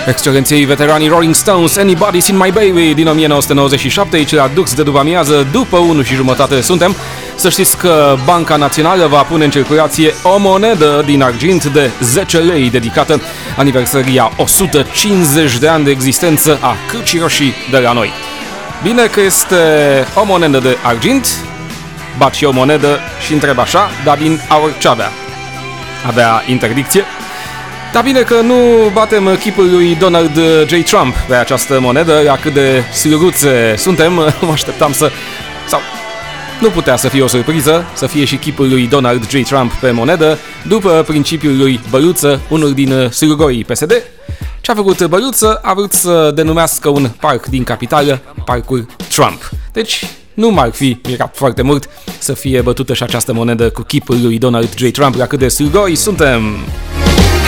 Excelenței veteranii Rolling Stones, Anybody's in My Baby din 1997, aici la Dux de după amiază, după 1:30 suntem. Să știți că Banca Națională va pune în circulație o monedă din argint de 10 lei dedicată aniversării a 150 de ani de existență a Crucii Roșii de la noi. Bine că este o monedă de argint, bat și o monedă și întreb așa, dar din aur ce avea? Avea interdicție? Dar bine că nu batem chipul lui Donald J. Trump pe această monedă, la cât de slăguțe suntem, mă așteptam să... sau... nu putea să fie o surpriză, să fie și chipul lui Donald J. Trump pe monedă, după principiul lui Băluță, unul din surgorii PSD. Ce a făcut Băluță? A vrut să denumească un parc din capitală Parcul Trump. Deci nu m-ar fi mirat foarte mult să fie bătută și această monedă cu chipul lui Donald J. Trump, la cât de surgoi suntem.